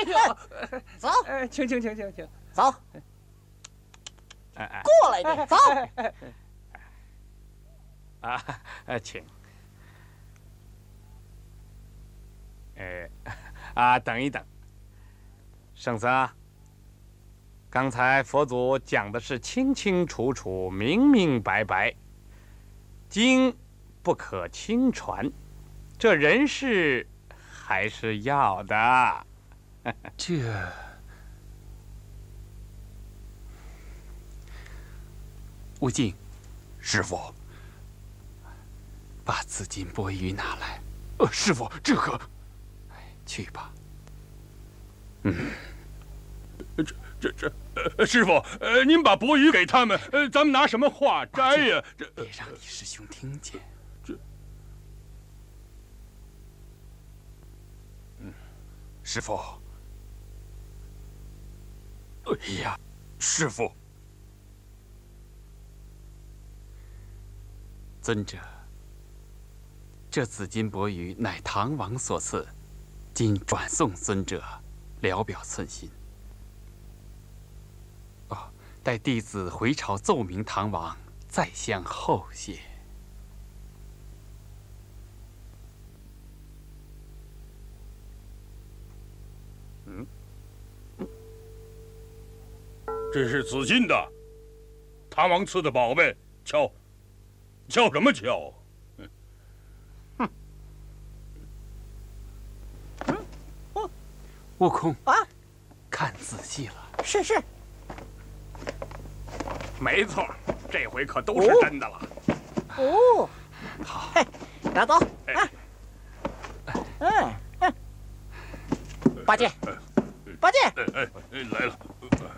走， 请， 走，过来点，走。 请。等一等，圣僧啊，刚才佛祖讲的是清清楚楚、明明白白，经不可轻传，这人事还是要的。 悟净，师傅，把紫金钵盂拿来。师傅，这可……去吧。 师傅，您把钵盂给他们，咱们拿什么化斋呀？ 别让李师兄听见。师傅。哎呀，师傅。尊者，这紫金钵盂乃唐王所赐，今转送尊者，聊表寸心。待弟子回朝奏明唐王，再相后谢。 这是紫金的，唐王赐的宝贝，敲什么敲？ 悟空啊， 看仔细了。 是。 没错，这回可都是真的了。 哦， 好， 拿走。八戒， 来了。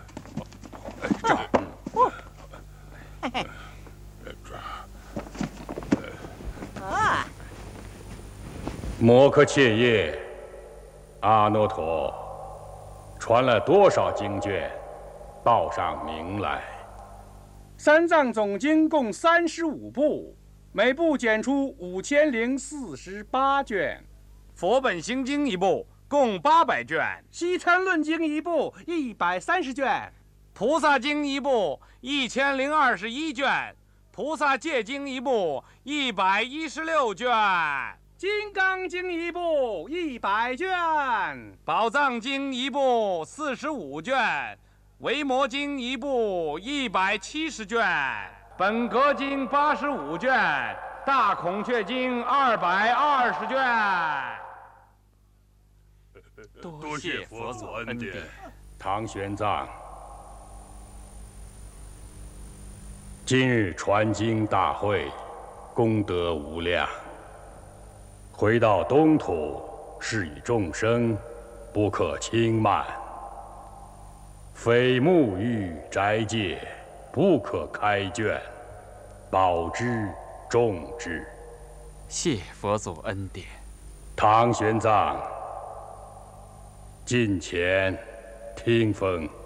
摩诃切叶，阿耨陀，传了多少经卷，报上名来。 三藏总经共35部，每部检出5048卷。 佛本行经一部共800卷， 西参论经一部130卷， 菩萨经一部1021卷，菩萨戒经一部116卷， 金刚经一部100卷， 宝藏经一部45卷，维摩经一部170卷，本格经85卷，大孔雀经220卷。 多谢佛祖恩典。 唐玄奘，今日传经大会，功德无量。回到东土，是以众生不可轻慢。非沐浴斋戒，不可开卷，保之重之。 谢佛祖恩典。 唐玄奘，近前听风。